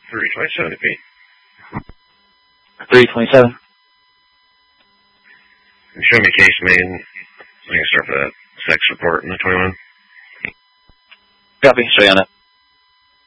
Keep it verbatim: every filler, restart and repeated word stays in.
three twenty-seven to be. three twenty-seven. Show me case main. I can start for that sex report in the twenty-one. Copy. Show you on that.